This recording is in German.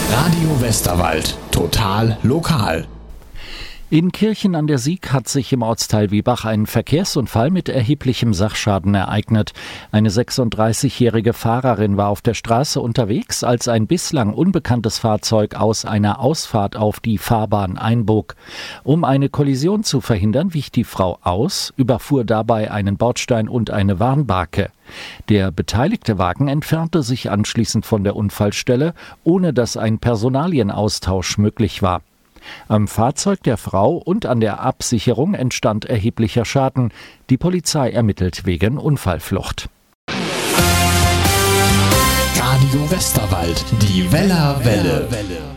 Radio Westerwald. Total lokal. In Kirchen an der Sieg hat sich im Ortsteil Wiebach ein Verkehrsunfall mit erheblichem Sachschaden ereignet. Eine 36-jährige Fahrerin war auf der Straße unterwegs, als ein bislang unbekanntes Fahrzeug aus einer Ausfahrt auf die Fahrbahn einbog. Um eine Kollision zu verhindern, wich die Frau aus, überfuhr dabei einen Bordstein und eine Warnbarke. Der beteiligte Wagen entfernte sich anschließend von der Unfallstelle, ohne dass ein Personalienaustausch möglich war. Am Fahrzeug der Frau und an der Absicherung entstand erheblicher Schaden. Die Polizei ermittelt wegen Unfallflucht. Radio Westerwald, die Wellerwelle.